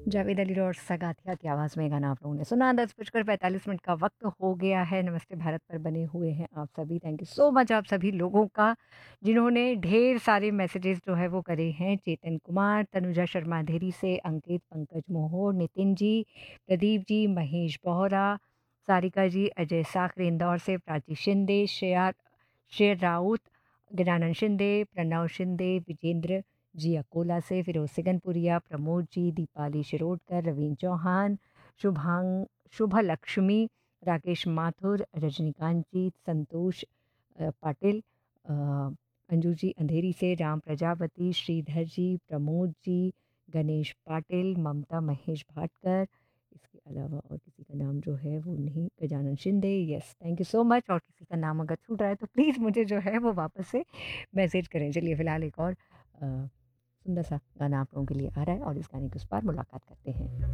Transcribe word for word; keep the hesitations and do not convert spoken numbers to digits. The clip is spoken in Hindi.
जावेद अली और सगातिया की आवाज़ में गाना आप लोगों ने सुना। दस बजकर पैंतालीस मिनट का वक्त हो गया है। नमस्ते भारत पर बने हुए हैं आप सभी। थैंक यू सो मच आप सभी लोगों का, जिन्होंने ढेर सारे मैसेजेस जो है वो करे हैं। चेतन कुमार, तनुजा शर्मा धेरी से, अंकित, पंकज मोहोर, नितिन जी, प्रदीप जी, महेश बोहरा, सारिका जी, अजय साखरे इंदौर से, प्राची शिंदे, श्रेया शेर राउत, गजानन शिंदे, प्रणव शिंदे, विजेंद्र जी अकोला से, फिरोज सिगनपुरिया, प्रमोद जी, दीपाली शिरोडकर, रवीन चौहान, शुभांग शुभा लक्ष्मी, राकेश माथुर, रजनीकांत जी, संतोष अ, पाटिल, अ, अंजू जी अंधेरी से, राम प्रजापति, श्रीधर जी, प्रमोद जी, गणेश पाटिल, ममता महेश भाटकर, इसके अलावा और किसी का नाम जो है वो नहीं, Gajanan Shinde. Yes, thank you so much. और किसी का नाम अगर छूट रहा है तो प्लीज़ मुझे जो है वो वापस से मैसेज करें। चलिए फ़िलहाल एक और अ, सुंदर सा गाना आप लोगों के लिए आ रहा है और इस गाने के उस पार मुलाकात करते हैं।